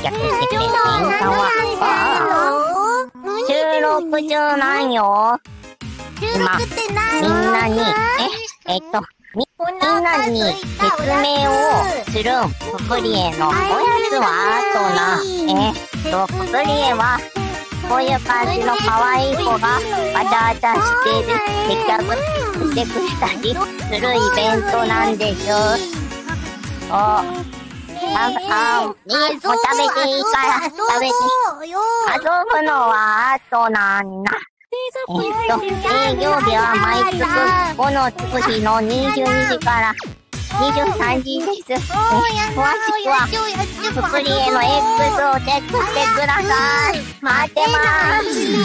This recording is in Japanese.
してくれる店員さんは、収録中なんよ。今、みんなに、みんなに説明をするん。ププリエのおやつはププリエは、こういう感じの可愛い子がわちゃわちゃしてる、接客してくれたりするイベントなんでしょ。もう食べていいから食べて。遊ぶのは後なんだ。営業日は毎月5のつく日の22時から23時です。詳しくはププリエの X をチェックしてください。待ってます。